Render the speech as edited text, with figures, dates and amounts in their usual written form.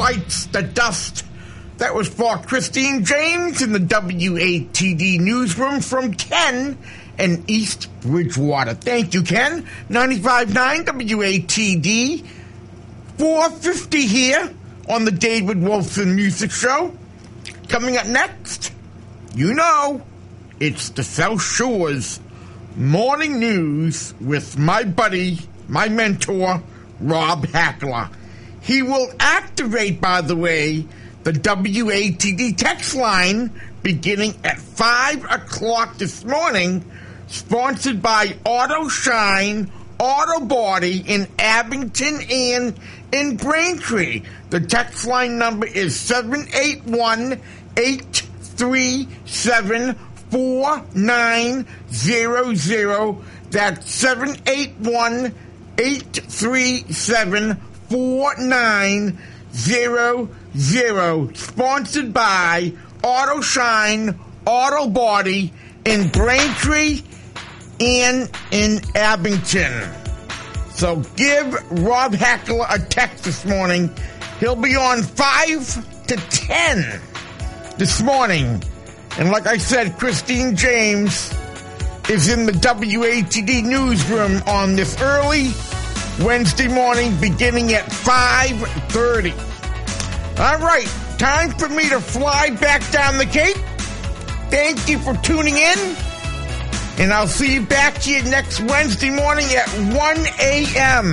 bites the dust. That was for Christine James in the WATD newsroom from Ken in East Bridgewater. Thank you, Ken. 95.9 WATD. 4:50 here on the David Wolfson Music Show. Coming up next, you know, it's the South Shore's Morning News with my buddy, my mentor, Rob Hackler. He will activate, by the way, the WATD text line beginning at 5 o'clock this morning, sponsored by Auto Shine Auto Body in Abington and in Braintree. The text line number is 781-837-4900. That's 781-837-4900. Sponsored by Auto Shine Auto Body in Braintree and in Abington. So give Rob Hackler a text this morning. He'll be on 5 to 10 this morning. And like I said, Christine James is in the WATD newsroom on this early Wednesday morning beginning at 5:30. All right, time for me to fly back down the Cape. Thank you for tuning in. And I'll see you back here next Wednesday morning at 1 a.m.